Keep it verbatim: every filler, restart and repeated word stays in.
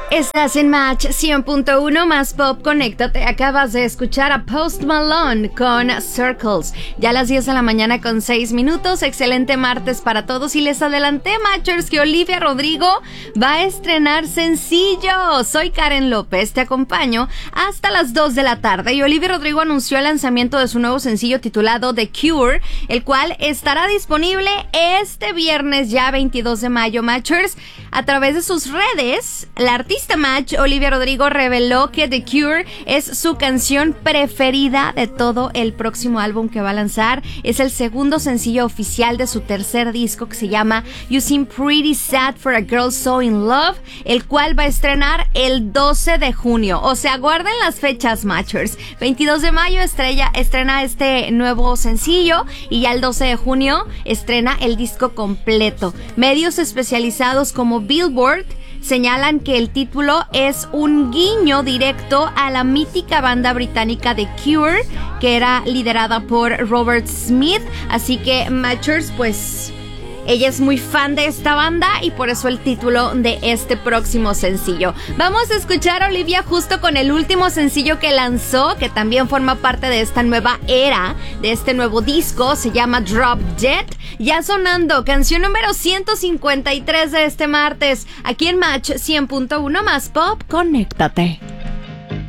Estás en Match cien punto uno más Pop. Conéctate. Acabas de escuchar a Post Malone con Circles. Ya a las diez de la mañana con seis minutos. Excelente martes para todos. Y les adelanté, Matchers, que Olivia Rodrigo va a estrenar sencillo. Soy Karen López. Te acompaño hasta las dos de la tarde. Y Olivia Rodrigo anunció el lanzamiento de su nuevo sencillo titulado The Cure, el cual estará disponible este viernes ya veintidós de mayo, Matchers. A través de sus redes, la artista Match, Olivia Rodrigo, reveló que The Cure es su canción preferida de todo el próximo álbum que va a lanzar. Es el segundo sencillo oficial de su tercer disco, que se llama You Seem Pretty Sad for a Girl So In Love, el cual va a estrenar el doce de junio. O sea, guarden las fechas, Matchers. veintidós de mayo estrella, estrena este nuevo sencillo y ya el doce de junio estrena el disco completo. Medios especializados como Billboard señalan que el título es un guiño directo a la mítica banda británica The Cure, que era liderada por Robert Smith. Así que, Matchers, pues ella es muy fan de esta banda y por eso el título de este próximo sencillo. Vamos a escuchar a Olivia justo con el último sencillo que lanzó, que también forma parte de esta nueva era, de este nuevo disco. Se llama Drop Dead. Ya sonando, canción número ciento cincuenta y tres de este martes, aquí en Match cien punto uno más Pop. Conéctate.